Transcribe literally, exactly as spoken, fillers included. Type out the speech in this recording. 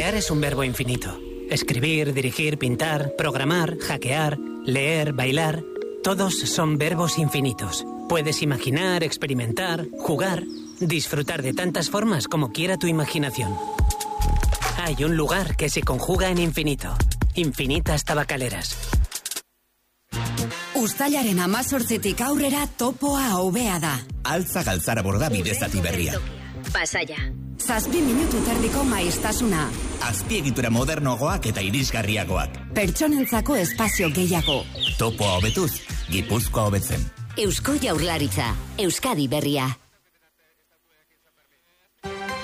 Crear es un verbo infinito. Escribir, dirigir, pintar, programar, hackear, leer, bailar... Todos son verbos infinitos. Puedes imaginar, experimentar, jugar, disfrutar de tantas formas como quiera tu imaginación. Hay un lugar que se conjuga en infinito. Infinitas tabacaleras. Uztailaren hamazortzitik aurrera topoa hobea da. Altza galtzara borda bidezati berria. Pasaia. Zazpi minutu terdiko maiztasuna. Azpiegitura modernoagoak eta irisgarriagoak. Pertsonentzako espazio gehiago. Topoa hobetuz, Gipuzkoa hobetzen. Eusko Jaurlaritza, Euskadi berria.